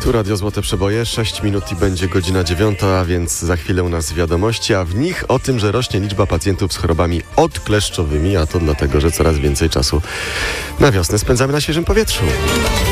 Tu Radio Złote Przeboje, 6 minut i będzie godzina 9, a więc za chwilę u nas wiadomości, a w nich o tym, że rośnie liczba pacjentów z chorobami odkleszczowymi, a to dlatego, że coraz więcej czasu na wiosnę spędzamy na świeżym powietrzu.